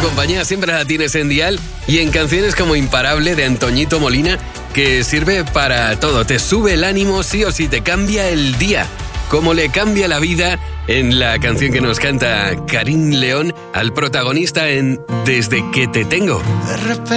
compañía siempre la tienes en dial y en canciones como Imparable de Antoñito Molina, que sirve para todo. Te sube el ánimo sí o sí, te cambia el día. Como le cambia la vida en la canción que nos canta Karim León al protagonista en Desde que te tengo.